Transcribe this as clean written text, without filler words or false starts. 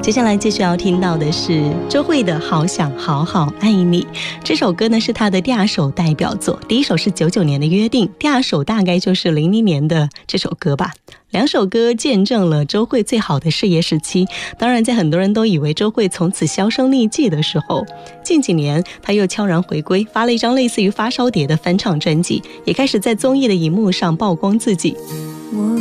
接下来继续要听到的是周蕙的《好想好好爱你》。这首歌呢是她的第二首代表作，第一首是99年的《约定》，第二首大概就是00年的这首歌吧。两首歌见证了周蕙最好的事业时期。当然在很多人都以为周蕙从此销声匿迹的时候，近几年她又悄然回归，发了一张类似于发烧碟的翻唱专辑，也开始在综艺的荧幕上曝光自己。 我